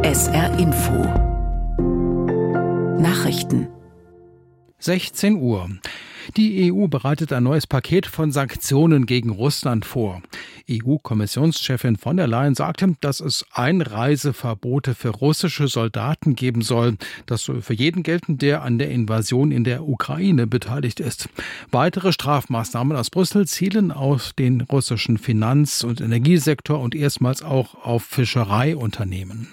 SR Info Nachrichten 16 Uhr. Die EU bereitet ein neues Paket von Sanktionen gegen Russland vor. EU-Kommissionschefin von der Leyen sagte, dass es Einreiseverbote für russische Soldaten geben soll. Das soll für jeden gelten, der an der Invasion in der Ukraine beteiligt ist. Weitere Strafmaßnahmen aus Brüssel zielen auf den russischen Finanz- und Energiesektor und erstmals auch auf Fischereiunternehmen.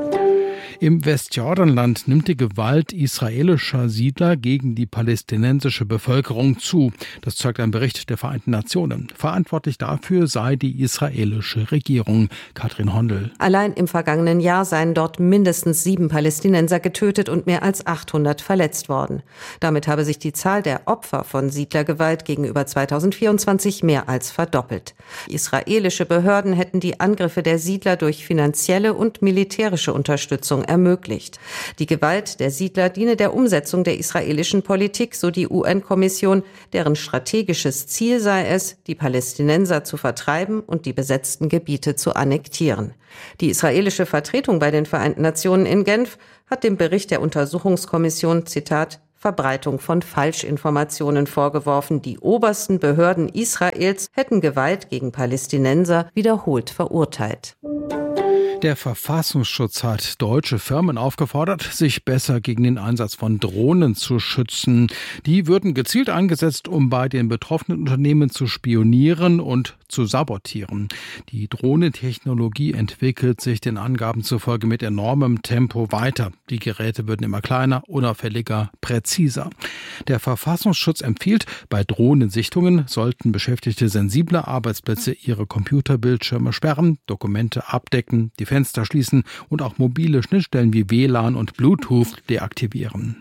Im Westjordanland nimmt die Gewalt israelischer Siedler gegen die palästinensische Bevölkerung zu. Das zeigt ein Bericht der Vereinten Nationen. Verantwortlich dafür sei die israelische Regierung. Katrin Hondel. Allein im vergangenen Jahr seien dort mindestens 7 Palästinenser getötet und mehr als 800 verletzt worden. Damit habe sich die Zahl der Opfer von Siedlergewalt gegenüber 2024 mehr als verdoppelt. Israelische Behörden hätten die Angriffe der Siedler durch finanzielle und militärische Unterstützung ermöglicht. Die Gewalt der Siedler diene der Umsetzung der israelischen Politik, so die UN-Kommission, deren strategisches Ziel sei es, die Palästinenser zu vertreiben und die besetzten Gebiete zu annektieren. Die israelische Vertretung bei den Vereinten Nationen in Genf hat dem Bericht der Untersuchungskommission, Zitat, Verbreitung von Falschinformationen vorgeworfen. Die obersten Behörden Israels hätten Gewalt gegen Palästinenser wiederholt verurteilt. Der Verfassungsschutz hat deutsche Firmen aufgefordert, sich besser gegen den Einsatz von Drohnen zu schützen. Die würden gezielt eingesetzt, um bei den betroffenen Unternehmen zu spionieren und zu sabotieren. Die Drohnentechnologie entwickelt sich den Angaben zufolge mit enormem Tempo weiter. Die Geräte würden immer kleiner, unauffälliger, präziser. Der Verfassungsschutz empfiehlt, bei Drohnensichtungen sollten Beschäftigte sensibler Arbeitsplätze ihre Computerbildschirme sperren, Dokumente abdecken, die Fenster schließen und auch mobile Schnittstellen wie WLAN und Bluetooth deaktivieren.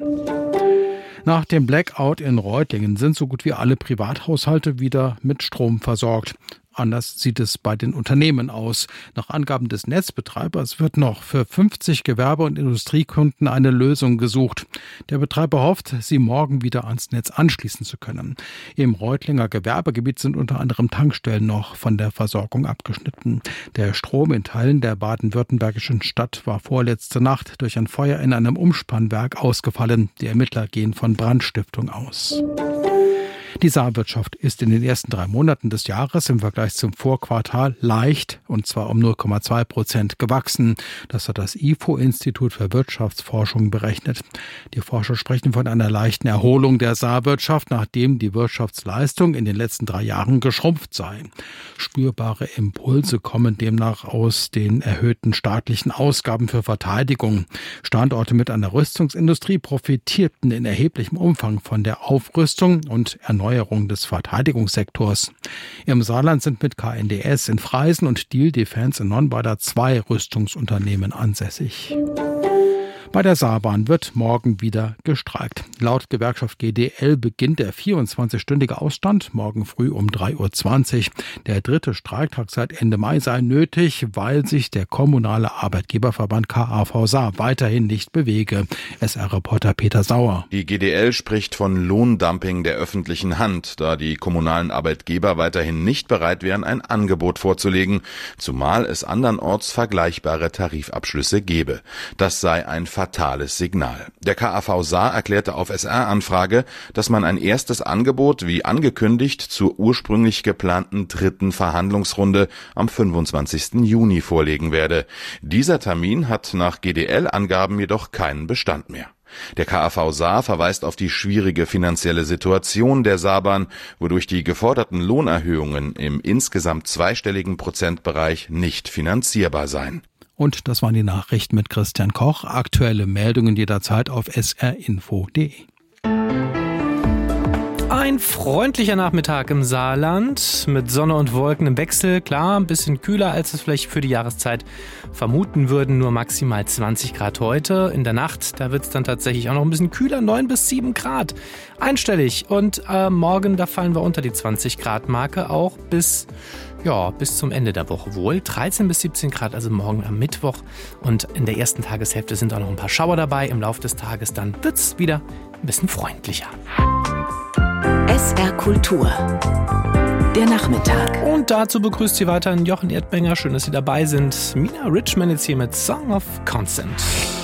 Nach dem Blackout in Reutlingen sind so gut wie alle Privathaushalte wieder mit Strom versorgt. Anders sieht es bei den Unternehmen aus. Nach Angaben des Netzbetreibers wird noch für 50 Gewerbe- und Industriekunden eine Lösung gesucht. Der Betreiber hofft, sie morgen wieder ans Netz anschließen zu können. Im Reutlinger Gewerbegebiet sind unter anderem Tankstellen noch von der Versorgung abgeschnitten. Der Strom in Teilen der baden-württembergischen Stadt war vorletzte Nacht durch ein Feuer in einem Umspannwerk ausgefallen. Die Ermittler gehen von Brandstiftung aus. Die Saarwirtschaft ist in den ersten 3 Monaten des Jahres im Vergleich zum Vorquartal leicht, und zwar um 0,2% gewachsen. Das hat das IFO-Institut für Wirtschaftsforschung berechnet. Die Forscher sprechen von einer leichten Erholung der Saarwirtschaft, nachdem die Wirtschaftsleistung in den letzten 3 Jahren geschrumpft sei. Spürbare Impulse kommen demnach aus den erhöhten staatlichen Ausgaben für Verteidigung. Standorte mit einer Rüstungsindustrie profitierten in erheblichem Umfang von der Aufrüstung und Erneuerung des Verteidigungssektors. Im Saarland sind mit KNDS in Freisen und Diehl Defence in Nonnweiler 2 Rüstungsunternehmen ansässig. Bei der Saarbahn wird morgen wieder gestreikt. Laut Gewerkschaft GDL beginnt der 24-stündige Ausstand morgen früh um 3:20 Uhr. Der 3. Streiktag seit Ende Mai sei nötig, weil sich der kommunale Arbeitgeberverband KAV Saar weiterhin nicht bewege. SR-Reporter Peter Sauer. Die GDL spricht von Lohndumping der öffentlichen Hand, da die kommunalen Arbeitgeber weiterhin nicht bereit wären, ein Angebot vorzulegen, zumal es andernorts vergleichbare Tarifabschlüsse gebe. Das sei ein fatales Signal. Der KAV Saar erklärte auf SR-Anfrage, dass man ein erstes Angebot, wie angekündigt, zur ursprünglich geplanten 3. Verhandlungsrunde am 25. Juni vorlegen werde. Dieser Termin hat nach GDL-Angaben jedoch keinen Bestand mehr. Der KAV Saar verweist auf die schwierige finanzielle Situation der Saarbahn, wodurch die geforderten Lohnerhöhungen im insgesamt zweistelligen Prozentbereich nicht finanzierbar seien. Und das waren die Nachrichten mit Christian Koch. Aktuelle Meldungen jederzeit auf srinfo.de. Ein freundlicher Nachmittag im Saarland mit Sonne und Wolken im Wechsel. Klar, ein bisschen kühler, als es vielleicht für die Jahreszeit vermuten würden. Nur maximal 20 Grad heute. In der Nacht, da wird es dann tatsächlich auch noch ein bisschen kühler, 9 bis 7 Grad. Einstellig. Und morgen, da fallen wir unter die 20 Grad Marke auch bis zum Ende der Woche wohl. 13 bis 17 Grad, also morgen am Mittwoch. Und in der ersten Tageshälfte sind auch noch ein paar Schauer dabei. Im Laufe des Tages dann wird es wieder ein bisschen freundlicher. SR Kultur der Nachmittag. Und dazu begrüßt Sie weiterhin Jochen Erdbenger. Schön, dass Sie dabei sind. Mina Richman jetzt hier mit Song of Consent.